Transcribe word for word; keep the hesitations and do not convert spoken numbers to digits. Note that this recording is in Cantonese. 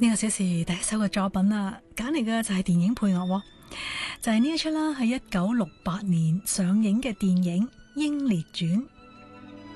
呢個小時第一首嘅作品啦，揀嚟嘅就係電影配樂，就係呢一出啦，係一九六八年上映嘅電影《英烈傳》。